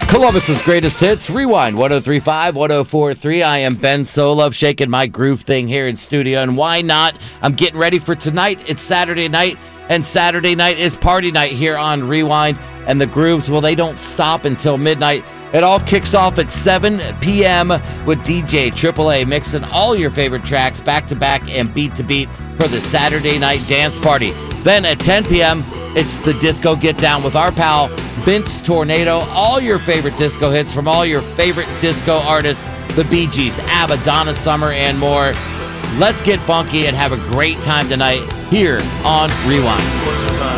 Columbus's greatest hits, Rewind 103.5, 104.3. I am Ben Solove, shaking my groove thing here in studio. And why not? I'm getting ready for tonight. It's Saturday night, and Saturday night is party night here on Rewind. And the grooves, well, they don't stop until midnight. It all kicks off at 7 p.m. with DJ AAA mixing all your favorite tracks back to back and beat to beat for the Saturday night dance party. Then at 10 p.m., it's the disco get down with our pal Vince Tornado. All your favorite disco hits from all your favorite disco artists, the Bee Gees, ABBA, Donna Summer, and more. Let's get funky and have a great time tonight here on Rewind.